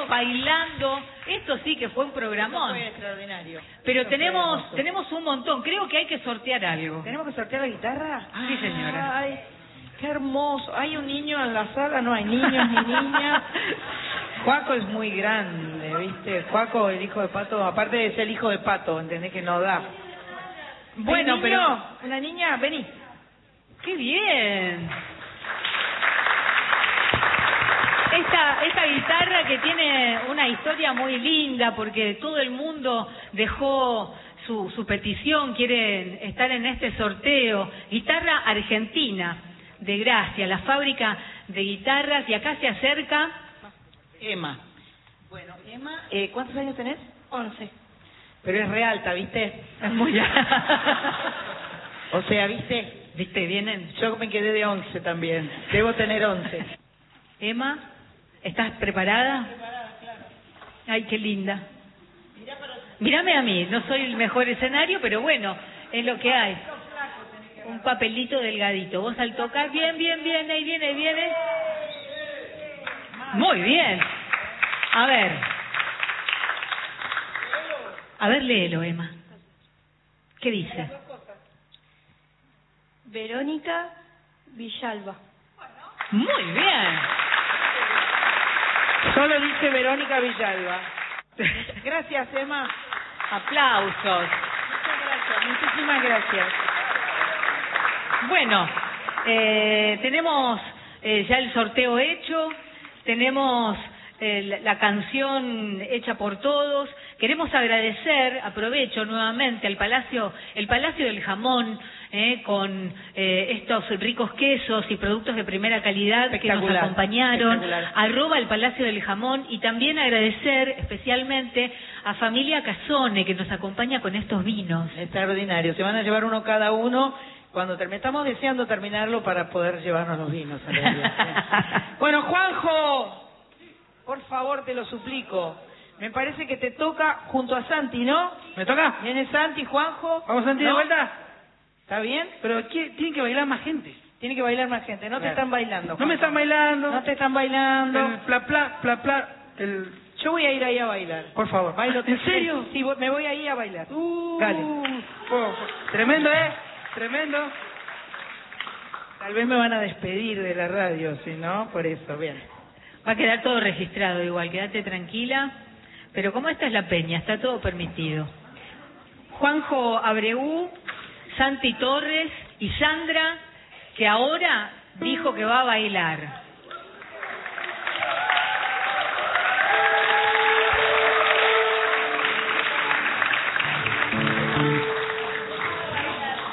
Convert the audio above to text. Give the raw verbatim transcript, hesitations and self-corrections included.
bailando. Esto sí que fue un programón. Fue extraordinario. Pero Esto tenemos tenemos un montón. Creo que hay que sortear algo. ¿Tenemos que sortear la guitarra? Sí, señora. Ay, qué hermoso. ¿Hay un niño en la sala? No hay niños ni niñas. Juaco es muy grande, ¿viste? Juaco, el hijo de Pato, aparte de ser el hijo de Pato, ¿entendés que no da? Bueno, niño? pero... Una niña, vení. ¡Qué bien! Esta, esta guitarra que tiene una historia muy linda porque todo el mundo dejó su, su petición, quiere estar en este sorteo. Guitarra argentina de Gracia, la fábrica de guitarras, y acá se acerca Emma. Bueno, Emma, eh, ¿cuántos años tenés? Once. Pero es re alta, ¿viste? Es muy O sea, ¿viste? ¿Viste? Vienen. Yo me quedé de once también. Debo tener once. Emma, ¿estás preparada? Preparada, claro. Ay, qué linda. Mírame a mí, no soy el mejor escenario, pero bueno, es lo que hay. Un papelito delgadito. Vos al tocar, bien, bien, bien, ahí viene, ahí viene. Muy bien. A ver. A ver, léelo, Emma. ¿Qué dice? Verónica Villalba. Muy bien. Solo dice Verónica Villalba. Gracias, Emma. Aplausos. Muchas gracias, muchísimas gracias. Bueno, eh, tenemos eh, ya el sorteo hecho, tenemos eh, la, la canción hecha por todos. Queremos agradecer, aprovecho nuevamente al Palacio, el Palacio del Jamón, eh, con eh, estos ricos quesos y productos de primera calidad que nos acompañaron, arroba el Palacio del Jamón, y también agradecer especialmente a Familia Casone, que nos acompaña con estos vinos. Extraordinario, se van a llevar uno cada uno. Cuando termine, estamos deseando terminarlo para poder llevarnos los vinos. En realidad. Bueno, Juanjo, por favor, te lo suplico. Me parece que te toca junto a Santi, ¿no? ¿Me toca? Viene Santi, Juanjo. ¿Vamos, Santi, ¿No? de vuelta? ¿Está bien? Pero ¿qué? Tienen que bailar más gente. Tiene que bailar más gente. No te Claro. están bailando, No Juanjo. me están bailando. No te están bailando. El pla, pla, pla, pla. El... Yo voy a ir ahí a bailar. Por favor. Bailo. ¿En serio? Sí, voy- me voy ahí a bailar. Uh, Dale. oh, tremendo, ¿eh? Tremendo. Tal vez me van a despedir de la radio, si no, por eso, bien. Va a quedar todo registrado igual, quédate tranquila. Pero como esta es la peña, está todo permitido. Juanjo Abreu, Santi Torres y Sandra, que ahora dijo que va a bailar.